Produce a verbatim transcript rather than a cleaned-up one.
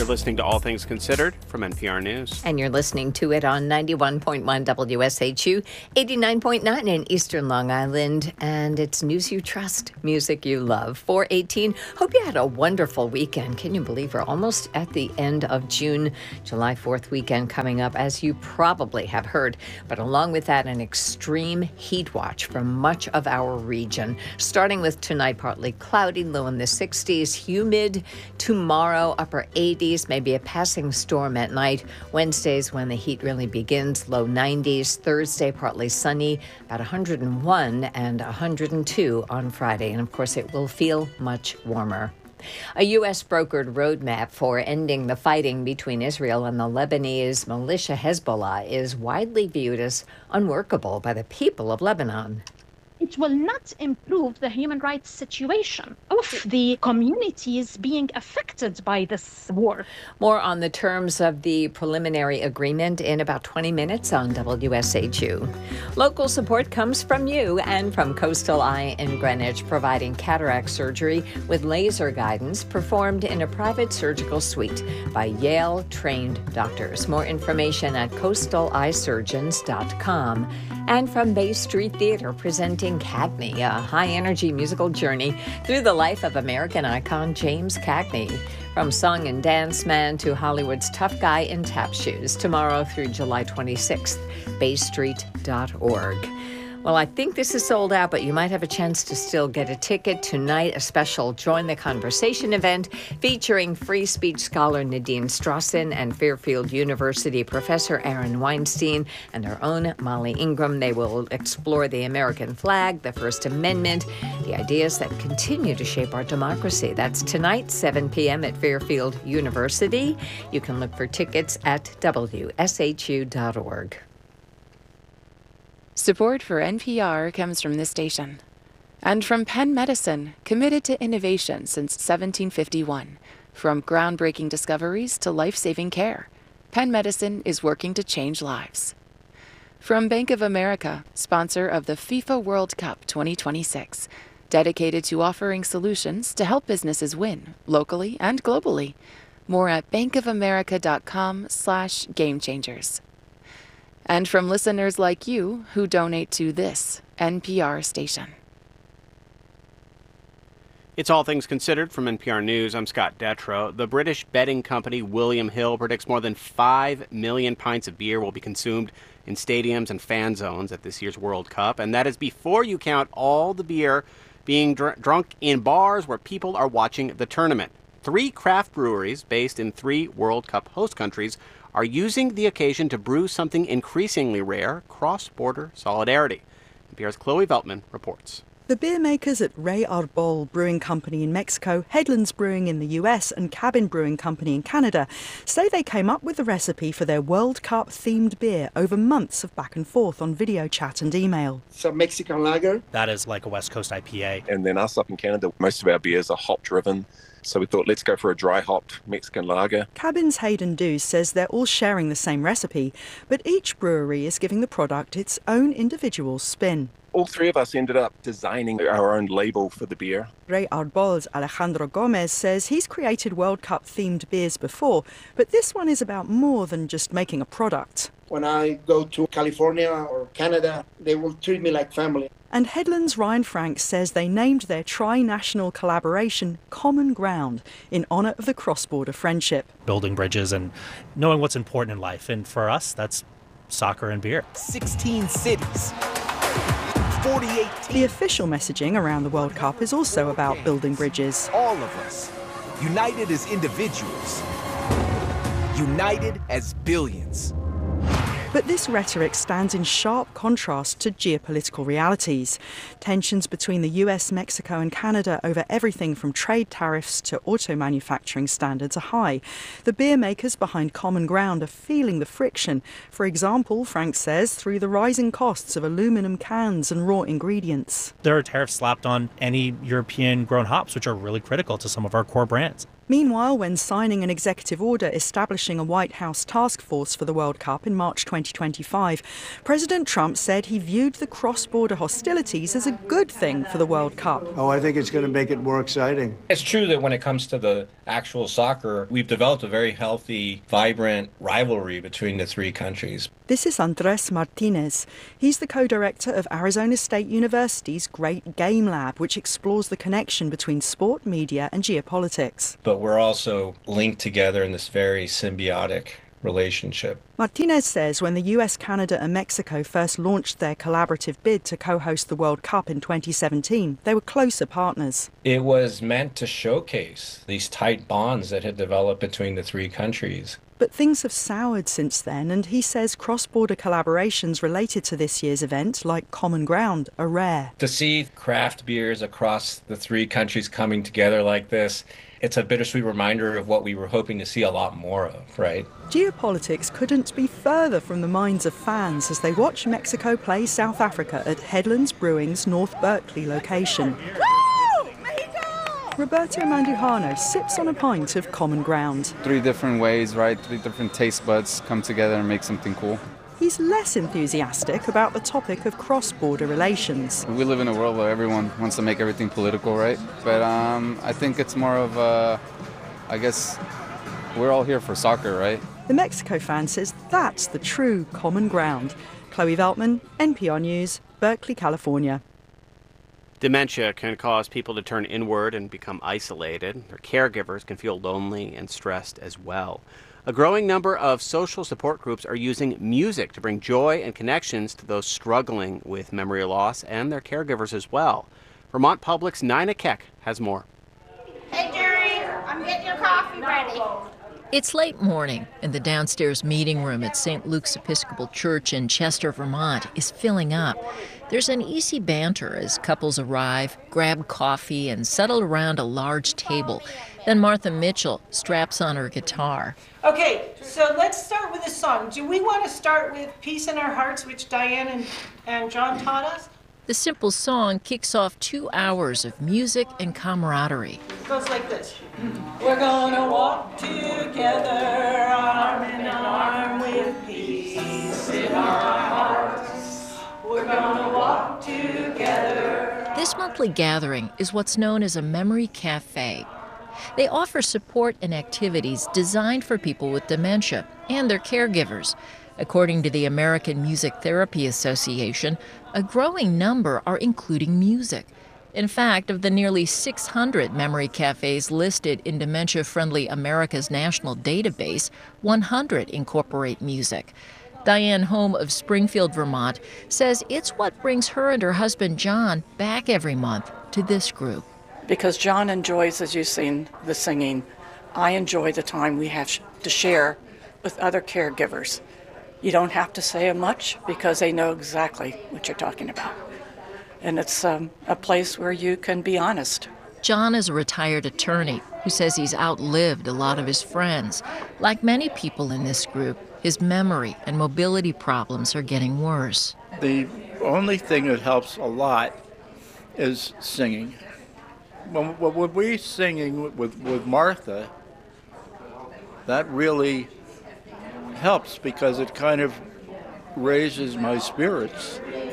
You're listening to All Things Considered from N P R News. And you're listening to it on ninety-one point one W S H U, eighty-nine point nine in Eastern Long Island. And it's news you trust, music you love. four eighteen. Hope you had a wonderful weekend. Can you believe we're almost at the end of June? July fourth weekend coming up, as you probably have heard. But along with that, an extreme heat watch for much of our region. Starting with tonight, partly cloudy, low in the sixties, humid. Tomorrow, upper eighties, maybe a passing storm at night. Wednesday's when the heat really begins, low nineties. Thursday, partly sunny, about one hundred one, and one hundred two on Friday. And of course, it will feel much warmer. A U S brokered roadmap for ending the fighting between Israel and the Lebanese militia Hezbollah is widely viewed as unworkable by the people of Lebanon. It will not improve the human rights situation of the communities being affected by this war. More on the terms of the preliminary agreement in about twenty minutes on W S H U. Local support comes from you and from Coastal Eye in Greenwich, providing cataract surgery with laser guidance performed in a private surgical suite by Yale-trained doctors. More information at coastal eye surgeons dot com. And from Bay Street Theater, presenting Cagney, a high-energy musical journey through the life of American icon James Cagney. From song and dance man to Hollywood's tough guy in tap shoes, tomorrow through July twenty-sixth, bay street dot org. Well, I think this is sold out, but you might have a chance to still get a ticket tonight, a special Join the Conversation event featuring free speech scholar Nadine Strawson and Fairfield University professor Aaron Weinstein and our own Molly Ingram. They will explore the American flag, the First Amendment, the ideas that continue to shape our democracy. That's tonight, seven p.m. at Fairfield University. You can look for tickets at W S H U dot org. Support for N P R comes from this station and from Penn Medicine, committed to innovation since seventeen fifty-one. From groundbreaking discoveries to life-saving care, Penn Medicine is working to change lives. From Bank of America, sponsor of the FIFA World Cup twenty twenty-six, dedicated to offering solutions to help businesses win locally and globally. More at bankofamerica.com slash game changers. And from listeners like you who donate to this N P R station. It's All Things Considered from N P R News. I'm Scott Detrow. The British betting company William Hill predicts more than five million pints of beer will be consumed in stadiums and fan zones at this year's World Cup. And that is before you count all the beer being dr- drunk in bars where people are watching the tournament. Three craft breweries based in three World Cup host countries are using the occasion to brew something increasingly rare, cross-border solidarity. N P R's Chloe Veltman reports. The beer makers at Rey Arbol Brewing Company in Mexico, Headlands Brewing in the U S and Cabin Brewing Company in Canada say they came up with the recipe for their World Cup-themed beer over months of back and forth on video chat and email. It's a Mexican lager. That is like a West Coast I P A. And then us up in Canada, most of our beers are hop-driven. So we thought, let's go for a dry-hopped Mexican lager. Cabin's Hayden Dews says they're all sharing the same recipe, but each brewery is giving the product its own individual spin. All three of us ended up designing our own label for the beer. Rey Arbol's Alejandro Gomez says he's created World Cup-themed beers before, but this one is about more than just making a product. When I go to California or Canada, they will treat me like family. And Headlands' Ryan Franks says they named their tri-national collaboration Common Ground in honour of the cross-border friendship. Building bridges and knowing what's important in life. And for us, that's soccer and beer. sixteen cities. forty-eight teams. The official messaging around the World Cup is also about building bridges. All of us, united as individuals, united as billions. But this rhetoric stands in sharp contrast to geopolitical realities. Tensions between the U S, Mexico and Canada over everything from trade tariffs to auto manufacturing standards are high. The beer makers behind Common Ground are feeling the friction. For example, Frank says, through the rising costs of aluminum cans and raw ingredients. There are tariffs slapped on any European-grown hops, which are really critical to some of our core brands. Meanwhile, when signing an executive order establishing a White House task force for the World Cup in March twenty twenty-five, President Trump said he viewed the cross-border hostilities as a good thing for the World Cup. Oh, I think it's going to make it more exciting. It's true that when it comes to the actual soccer, we've developed a very healthy, vibrant rivalry between the three countries. This is Andres Martinez. He's the co-director of Arizona State University's Great Game Lab, which explores the connection between sport, media, and geopolitics. But we're also linked together in this very symbiotic relationship. Martinez says when the U S, Canada, and Mexico first launched their collaborative bid to co-host the World Cup in twenty seventeen, they were closer partners. It was meant to showcase these tight bonds that had developed between the three countries. But things have soured since then, and he says cross-border collaborations related to this year's event, like Common Ground, are rare. To see craft beers across the three countries coming together like this, it's a bittersweet reminder of what we were hoping to see a lot more of, right? Geopolitics couldn't be further from the minds of fans as they watch Mexico play South Africa at Headlands Brewing's North Berkeley location. Roberto Mandujano sips on a pint of Common Ground. Three different ways, right? Three different taste buds come together and make something cool. He's less enthusiastic about the topic of cross-border relations. We live in a world where everyone wants to make everything political, right? But um, I think it's more of a, I guess, we're all here for soccer, right? The Mexico fan says that's the true common ground. Chloe Veltman, N P R News, Berkeley, California. Dementia can cause people to turn inward and become isolated. Their caregivers can feel lonely and stressed as well. A growing number of social support groups are using music to bring joy and connections to those struggling with memory loss and their caregivers as well. Vermont Public's Nina Keck has more. Hey, Jerry, I'm getting your coffee ready. It's late morning, and the downstairs meeting room at Saint Luke's Episcopal Church in Chester, Vermont, is filling up. There's an easy banter as couples arrive, grab coffee, and settle around a large table. Then Martha Mitchell straps on her guitar. Okay, so let's start with a song. Do we want to start with Peace in Our Hearts, which Diane and, and John taught us? The simple song kicks off two hours of music and camaraderie. It goes like this. We're gonna walk together, arm in arm, with peace in our hearts. We're gonna walk together. This monthly gathering is what's known as a memory cafe. They offer support and activities designed for people with dementia and their caregivers. According to the American Music Therapy Association, a growing number are including music. In fact, of the nearly six hundred memory cafes listed in Dementia Friendly America's national database, one hundred incorporate music. Diane Holm of Springfield, Vermont, says it's what brings her and her husband John back every month to this group. Because John enjoys, as you've seen, the singing. I enjoy the time we have to share with other caregivers. You don't have to say much because they know exactly what you're talking about. And it's um, a place where you can be honest. John is a retired attorney who says he's outlived a lot of his friends. Like many people in this group, his memory and mobility problems are getting worse. The only thing that helps a lot is singing. When, when we're singing with, with Martha, that really helps because it kind of raises my spirits.